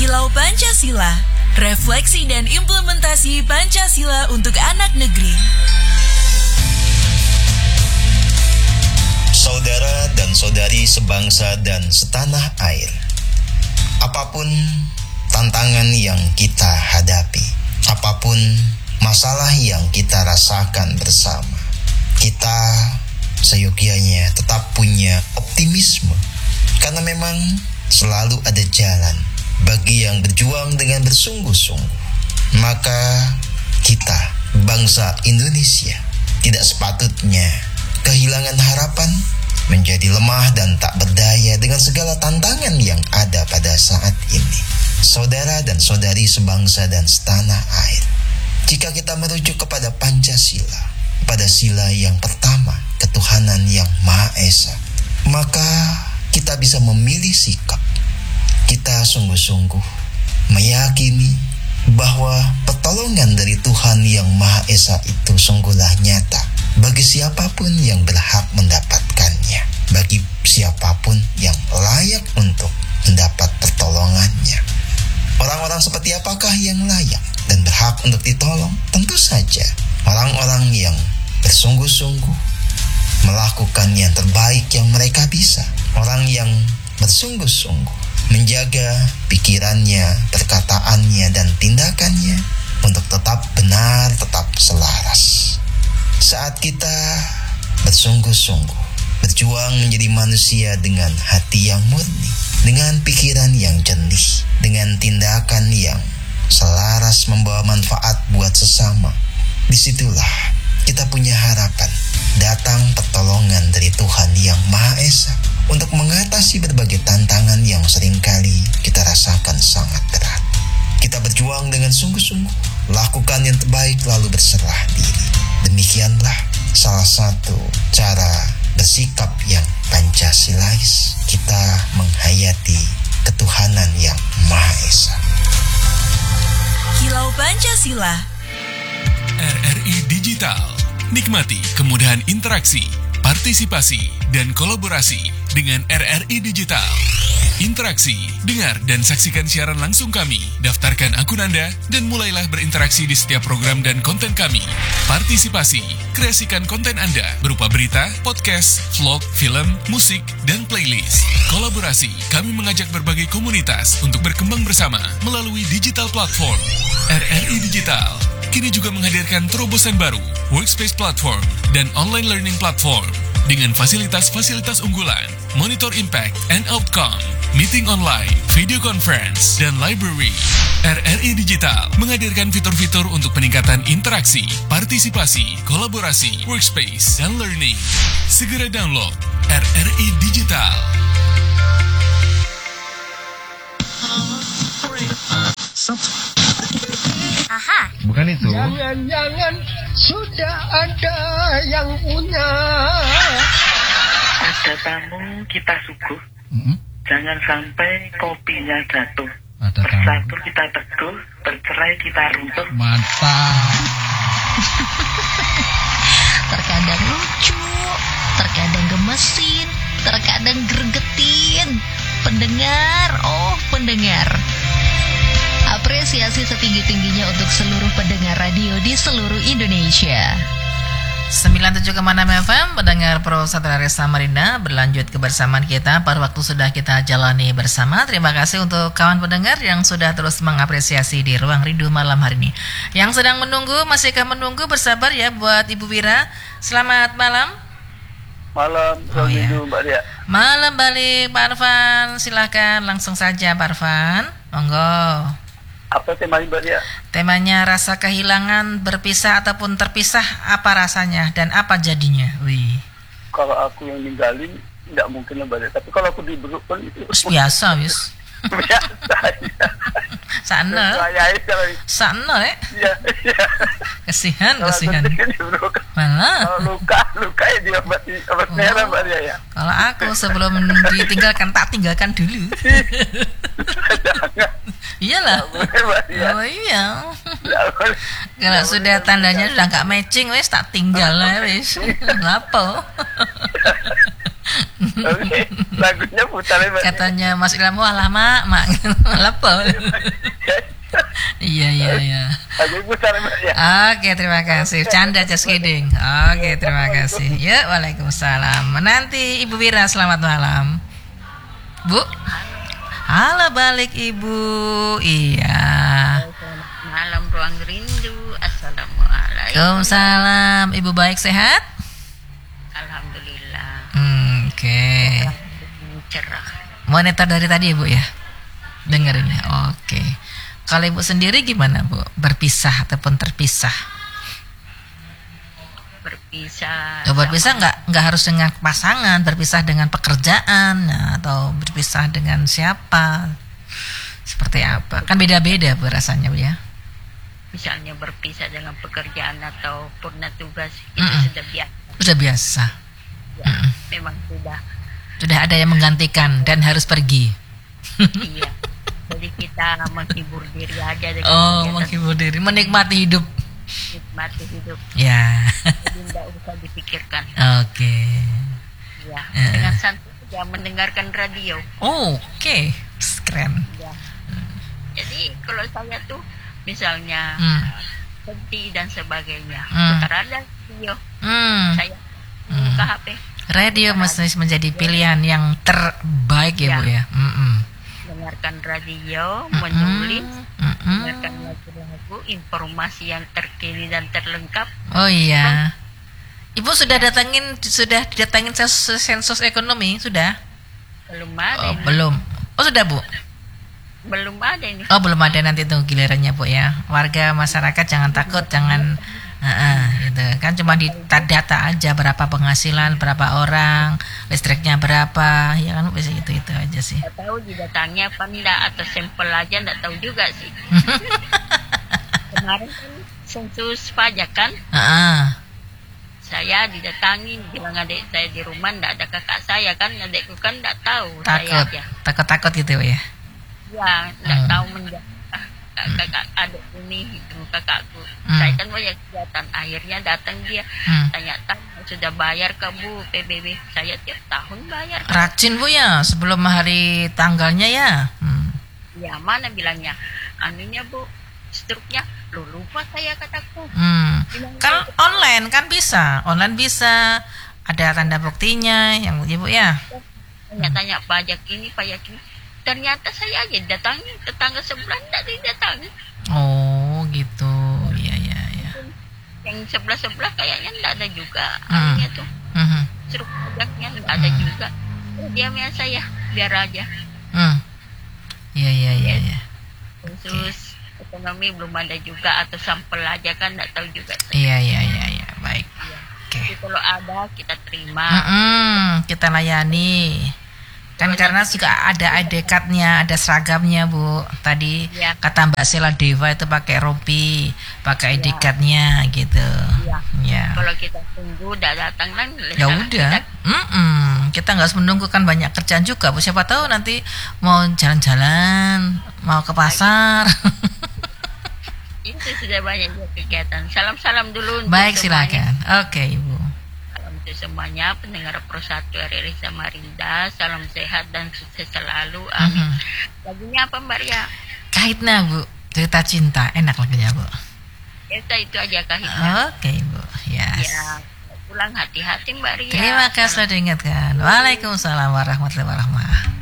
Kilau Pancasila, refleksi dan implementasi Pancasila untuk anak negeri. Saudara dan saudari sebangsa dan setanah air, apapun tantangan yang kita hadapi, apapun masalah yang kita rasakan bersama, kita seyogyanya tetap punya optimisme, karena memang selalu ada jalan bagi yang berjuang dengan bersungguh-sungguh. Maka kita, bangsa Indonesia, tidak sepatutnya kehilangan harapan, menjadi lemah dan tak berdaya dengan segala tantangan yang ada pada saat ini. Saudara dan saudari sebangsa dan setanah air, jika kita merujuk kepada Pancasila, pada sila yang pertama, ketuhanan yang Maha Esa, maka kita bisa memilih sikap. Kita sungguh-sungguh meyakini bahwa pertolongan dari Tuhan yang Maha Esa itu sungguhlah nyata bagi siapapun yang berhak mendapatkannya, bagi siapapun yang layak untuk mendapat pertolongannya. Orang-orang seperti apakah yang layak dan berhak untuk ditolong? Tentu saja orang-orang yang bersungguh-sungguh melakukan yang terbaik yang mereka bisa. Orang yang bersungguh-sungguh menjaga pikirannya, perkataannya, dan tindakannya untuk tetap benar, tetap selaras. Saat kita bersungguh-sungguh berjuang menjadi manusia dengan hati yang murni, dengan pikiran yang jernih, dengan tindakan yang selaras membawa manfaat buat sesama, disitulah kita punya harapan datang pertolongan dari Tuhan yang Maha Esa untuk mengatasi berbagai tantangan yang seringkali kita rasakan sangat berat. Kita berjuang dengan sungguh-sungguh, lakukan yang terbaik lalu berserah diri. Demikianlah salah satu cara bersikap yang Pancasilais, kita menghayati ketuhanan yang Maha Esa. Kilau Pancasila. RRI Digital. Nikmati kemudahan interaksi, partisipasi, dan kolaborasi dengan RRI Digital. Interaksi, dengar, dan saksikan siaran langsung kami. Daftarkan akun Anda dan mulailah berinteraksi di setiap program dan konten kami. Partisipasi, kreasikan konten Anda berupa berita, podcast, vlog, film, musik, dan playlist. Kolaborasi, kami mengajak berbagai komunitas untuk berkembang bersama melalui digital platform. RRI Digital kini juga menghadirkan terobosan baru, workspace platform, dan online learning platform dengan fasilitas-fasilitas unggulan, monitor impact and outcome, meeting online, video conference, dan library. RRI Digital menghadirkan fitur-fitur untuk peningkatan interaksi, partisipasi, kolaborasi, workspace, dan learning. Segera download RRI Digital. Aha. Bukan itu. Jangan-jangan sudah ada yang punya. Ada tamu kita suguh. Jangan sampai kopinya jatuh. Ada Bersatu tamu. kita teguh, bercerai kita runtuh. Mantap. Terkadang lucu, terkadang gemesin, terkadang gregetin. Pendengar. Apresiasi setinggi-tingginya untuk seluruh pendengar radio di seluruh Indonesia. 97,6 FM, pendengar Pro Satria Samarinda, berlanjut kebersamaan kita pada waktu sudah kita jalani bersama. Terima kasih untuk kawan pendengar yang sudah terus mengapresiasi di Ruang Rindu malam hari ini. Yang sedang menunggu, masihkah menunggu, bersabar ya buat Ibu Wira. Selamat malam. Malam, ya. Mbak Ria. Malam balik Pak Arfan, silakan langsung saja Pak Arfan. Monggo. Apa temanya Mbak Ria? Temanya rasa kehilangan, berpisah ataupun terpisah, apa rasanya dan apa jadinya? Wih. Kalau aku yang ninggalin, tidak mungkin Mbak Ria. Tapi kalau aku dibeluk pun itu Biasa wis. biasa. Sana. Sana Iya. Kesihan. Dibeluk. Mana? Kalau luka ya diobati obat merah Mbak Ria ya. Kalau aku sebelum ditinggalkan, tak tinggalkan dulu. Jangan. Iyalah. Mbak Ria. Oh iya. Tidak boleh. Kalau sudah tandanya sudah nggak matching, wes tak tinggal lah wes. Lapo. Oke, lagunya putar Mbak. Katanya Mas Ilham, wah lama, mak. Lepo. Iya. Lagu putar Mbak ya. Oke, terima kasih. Canda just kidding. Oke, terima kasih. Ya, waalaikumsalam. Nanti Ibu Wira, selamat malam. Bu. Halo balik Ibu. Iya. Malam ruang rindu. Assalamualaikum. Waalaikumsalam. Ibu baik sehat? Alhamdulillah. Oke. Cerah. Monitor dari tadi Ibu ya? Dengerin ya. Oke. Kalau Ibu sendiri gimana Bu? Berpisah ataupun terpisah? Berpisah nggak harus dengan pasangan, berpisah dengan pekerjaan, atau berpisah dengan siapa? Seperti apa? Kan beda-beda Bu rasanya Bu ya. Misalnya berpisah dengan pekerjaan atau purna tugas itu sudah biasa. Sudah biasa. Ya, memang sudah ada yang menggantikan dan harus pergi. Iya. Jadi kita menghibur diri aja dengan menghibur diri, menikmati hidup. Nikmati hidup. Ya. Jadi tidak usah dipikirkan. Oke. Ya, dengan santai saja mendengarkan radio. Oke. Keren. Ya. Jadi kalau saya tuh misalnya sedih dan sebagainya, putar aja radio. Saya buka HP. Radio mesti menjadi pilihan yang terbaik ya Bu ya. Dengarkan radio, menulis, dengarkan lagu-lagu, informasi yang terkini dan terlengkap. Oh iya. Ibu sudah datangin sensus ekonomi sudah? Belum ada. Belum. Oh sudah Bu? Belum ada ini. Oh belum ada, nanti tunggu gilirannya Bu ya. Warga masyarakat jangan takut, jangan gitu kan, cuma data aja berapa penghasilan, berapa orang, listriknya berapa, ya kan bisa itu aja sih. Nggak tahu didatangnya apa enggak, atau sampel aja nggak tahu juga sih. Kemarin kan sensus pajak kan, saya didatangi, bilang adik saya di rumah nggak ada kakak saya kan, adikku kan nggak tahu. Takut gitu ya. Ya nggak tahu menjawab kakak adik ini itu kakakku. Saya kan banyak kegiatan, akhirnya datang dia tanya-tanya sudah bayar ke Bu PBB. Saya tiap tahun bayar. Rajin Bu ya, sebelum hari tanggalnya ya. Ya mana bilangnya anunya Bu, struknya lupa saya kataku. Kan online kan bisa, ada tanda buktinya yang Bu ya. Tanya pajak ini. Ternyata saya aja datangi tetangga sebelah tidak didatangi. Oh gitu, ya. Yang sebelah kayaknya tidak ada juga. Anunya tuh, struk pajaknya tidak ada juga. Diamnya saya biar aja. Iya. Khusus ekonomi belum ada juga, atau sampel aja kan tidak tahu juga. Iya, baik. Jadi kalau ada kita terima. Kita layani. Kan karena juga ada ID card-nya, ada seragamnya Bu. Tadi kata Mbak Sela Deva itu pakai rompi, pakai ID card-nya gitu. Ya. Kalau kita tunggu udah datang kan. Ya udah. Kita nggak harus menunggu, kan banyak kerjaan juga Bu. Siapa tahu nanti mau jalan-jalan, mau ke pasar. Itu sudah banyak juga kegiatan. Salam-salam dulu. Baik, silakan. Oke Ibu. Semuanya pendengar Pro 1 RRI Samarinda, salam sehat dan sukses selalu, amin. Lagunya apa Mbak Ria? Kahitna Bu, cerita cinta, enak lagunya Bu. Itu aja Kahitna. Oke Bu, yes. Ya, pulang hati-hati Mbak Ria. Terima kasih sudah diingatkan. Waalaikumsalam warahmatullahi wabarakatuh.